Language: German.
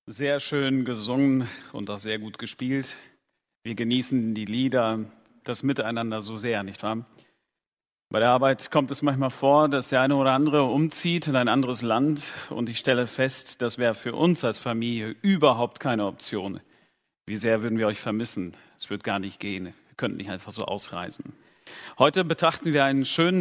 Sehr schön gesungen und auch sehr gut gespielt. Wir genießen die Lieder, das Miteinander so sehr, nicht wahr? Bei der Arbeit kommt es manchmal vor, dass der eine oder andere umzieht in ein anderes Land und ich stelle fest, das wäre für uns als Familie überhaupt keine Option. Wie sehr würden wir euch vermissen? Es wird gar nicht gehen. Wir könnten nicht einfach so ausreisen. Heute betrachten wir einen schönen